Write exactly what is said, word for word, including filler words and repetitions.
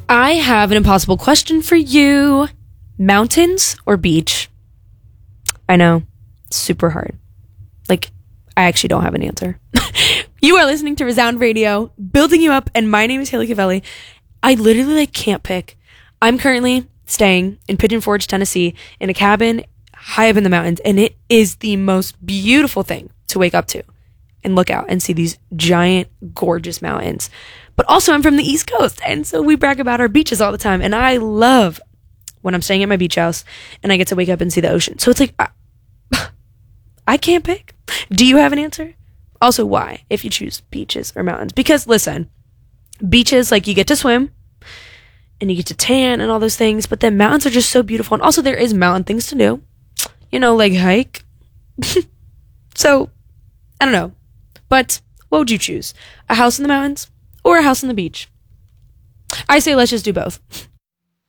I have an impossible question for you. Mountains or beach? I know. It's super hard. Like, I actually don't have an answer. You are listening to Resound Radio, building you up, and my name is Haley Cavelli. I literally like can't pick. I'm currently staying in Pigeon Forge, Tennessee, in a cabin high up in the mountains, and it is the most beautiful thing to wake up to and look out and see these giant, gorgeous mountains. But also, I'm from the East Coast, and so we brag about our beaches all the time, and I love when I'm staying at my beach house and I get to wake up and see the ocean. So it's like, I, I can't pick. Do you have an answer? Also, why, if you choose beaches or mountains? Because, listen, beaches, like, you get to swim, and you get to tan and all those things, but then mountains are just so beautiful. And also, there is mountain things to do. You know, like hike. So, I don't know. But, what would you choose? A house in the mountains or a house on the beach? I say let's just do both.